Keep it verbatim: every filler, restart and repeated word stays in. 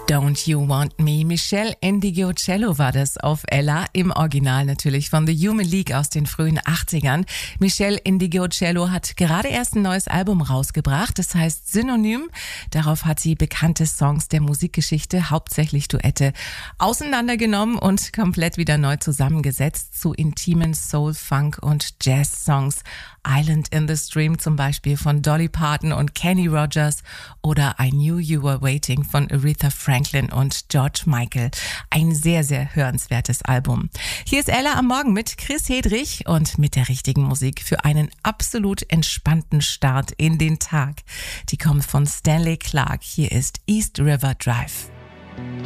Don't You Want Me? Meshell Ndegeocello war das auf Ella, im Original natürlich von The Human League aus den frühen achtzigern. Meshell Ndegeocello hat gerade erst ein neues Album rausgebracht, das heißt Synonym. Darauf hat sie bekannte Songs der Musikgeschichte, hauptsächlich Duette, auseinandergenommen und komplett wieder neu zusammengesetzt zu intimen Soul, Funk und Jazz-Songs. Island in the Stream zum Beispiel von Dolly Parton und Kenny Rogers oder I Knew You Were Waiting von Aretha Franklin und George Michael. Ein sehr, sehr hörenswertes Album. Hier ist Ella am Morgen mit Chris Hedrich und mit der richtigen Musik für einen absolut entspannten Start in den Tag. Die kommt von Stanley Clarke. Hier ist East River Drive.